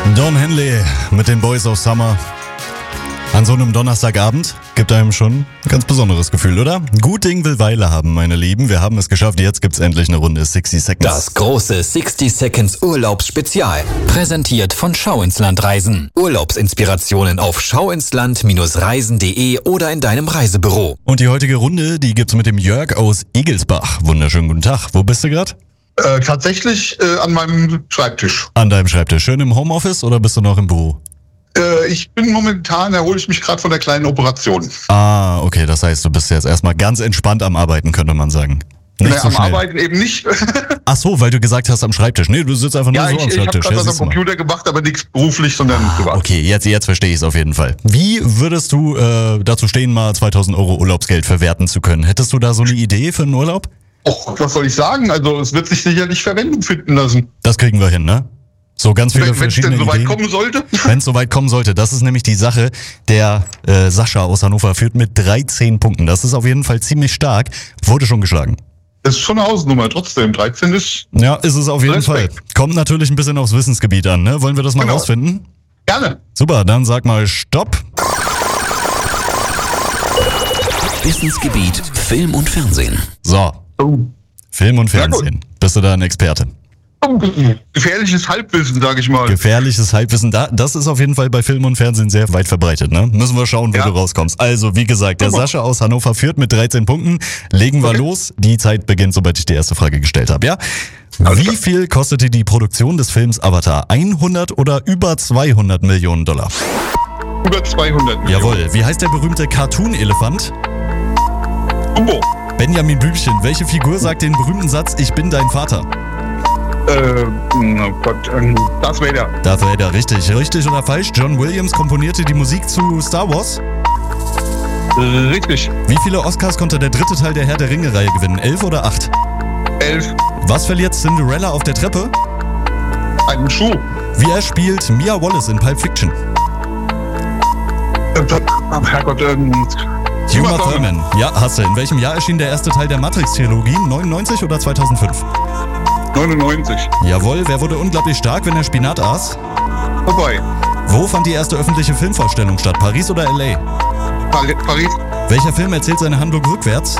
Don Henley mit den Boys of Summer. An so einem Donnerstagabend gibt einem schon ein ganz besonderes Gefühl, oder? Gut Ding will Weile haben, meine Lieben. Wir haben es geschafft. Jetzt gibt's endlich eine Runde 60 Seconds. Das große 60 Seconds Urlaubsspezial. Präsentiert von Schau ins Land Reisen. Urlaubsinspirationen auf schauinsland-reisen.de oder in deinem Reisebüro. Und die heutige Runde, die gibt's mit dem Jörg aus Egelsbach. Wunderschönen guten Tag. Wo bist du gerade? Tatsächlich an meinem Schreibtisch. An deinem Schreibtisch. Schön im Homeoffice oder bist du noch im Büro? Ich bin momentan, erhole ich mich gerade von der kleinen Operation. Ah, okay. Das heißt, du bist jetzt erstmal ganz entspannt am Arbeiten, könnte man sagen. Nicht so am schnell. Arbeiten eben nicht. Ach so, weil du gesagt hast am Schreibtisch. Nee, du sitzt einfach nur so am ich Schreibtisch. habe gerade was am Computer gemacht, aber nichts beruflich, sondern privat. Okay, jetzt verstehe ich es auf jeden Fall. Wie würdest du dazu stehen, mal 2.000 € Urlaubsgeld verwerten zu können? Hättest du da so eine Idee für einen Urlaub? Och, was soll ich sagen? Also es wird sich sicherlich Verwendung finden lassen. Das kriegen wir hin, ne? So ganz viele verschiedene Ideen. Wenn es denn soweit kommen sollte? Wenn es soweit kommen sollte. Das ist nämlich die Sache. Der Sascha aus Hannover führt mit 13 Punkten. Das ist auf jeden Fall ziemlich stark. Wurde schon geschlagen. Das ist schon eine Hausnummer. Trotzdem, 13 ist... Ja, ist es auf jeden Fall. Kommt natürlich ein bisschen aufs Wissensgebiet an, ne? Wollen wir das mal rausfinden? Gerne. Super, dann sag mal Stopp. Wissensgebiet Film und Fernsehen. So. Film und Fernsehen. Bist du da ein Experte? Gefährliches Halbwissen, sag ich mal. Gefährliches Halbwissen. Das ist auf jeden Fall bei Film und Fernsehen sehr weit verbreitet, ne? Müssen wir schauen, wo du rauskommst. Also, wie gesagt, der Sascha aus Hannover führt mit 13 Punkten. Legen wir los. Die Zeit beginnt, sobald ich die erste Frage gestellt habe, ja? Wie viel kostete die Produktion des Films Avatar? 100 oder über 200 Millionen $? Über 200 Millionen. Jawohl. Wie heißt der berühmte Cartoon-Elefant? Dumbo. Benjamin Blümchen. Welche Figur sagt den berühmten Satz, ich bin dein Vater? Darth Vader. Darth Vader, richtig. Richtig oder falsch? John Williams komponierte die Musik zu Star Wars? Richtig. Wie viele Oscars konnte der dritte Teil der Herr der Ringe-Reihe gewinnen? 11 oder 8? 11. Was verliert Cinderella auf der Treppe? Einen Schuh. Wie spielt Mia Wallace in Pulp Fiction? Herrgott, Uma Thurman. Ja, hast du. In welchem Jahr erschien der erste Teil der Matrix-Trilogie? 99 oder 2005? 99. Jawohl. Wer wurde unglaublich stark, wenn er Spinat aß? Vorbei. Wo fand die erste öffentliche Filmvorstellung statt? Paris oder L.A.? Paris. Welcher Film erzählt seine Handlung rückwärts?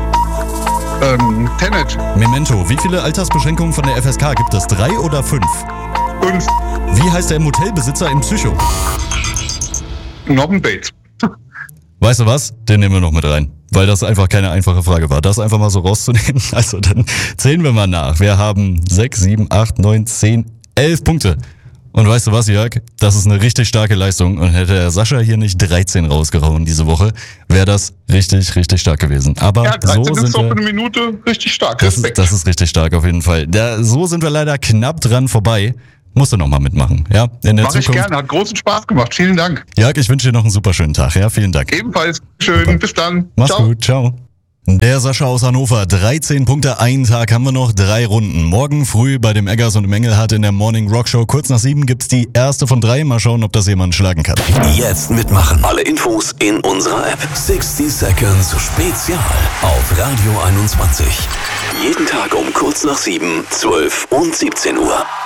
Tenet. Memento. Wie viele Altersbeschränkungen von der FSK gibt es? 3 oder 5? 5. Wie heißt der Motelbesitzer in Psycho? Norman Bates. Weißt du was? Den nehmen wir noch mit rein. Weil das einfach keine einfache Frage war. Das einfach mal so rauszunehmen. Also dann zählen wir mal nach. Wir haben 6, 7, 8, 9, 10, 11 Punkte. Und weißt du was, Jörg? Das ist eine richtig starke Leistung. Und hätte der Sascha hier nicht 13 rausgehauen diese Woche, wäre das richtig, richtig stark gewesen. Aber ja, 13 so ist sind doch wir, für eine Minute richtig stark. das ist richtig stark auf jeden Fall. So sind wir leider knapp dran vorbei. Musst du noch mal mitmachen, ja? In der Mach ich Zukunft. gerne, hat großen Spaß gemacht. Vielen Dank. Jörg, ich wünsche dir noch einen super schönen Tag, ja? Vielen Dank. Ebenfalls schön. Super. Bis dann. Mach's Ciao. gut, ciao. Der Sascha aus Hannover, 13 Punkte, einen Tag haben wir noch, 3 Runden. Morgen früh bei dem Eggers und Mengelhardt in der Morning Rock Show, kurz nach 7 gibt's die erste von 3. Mal schauen, ob das jemand schlagen kann. Jetzt mitmachen. Alle Infos in unserer App. 60 Seconds Spezial auf Radio 21. Jeden Tag um kurz nach 7, 12 und 17 Uhr.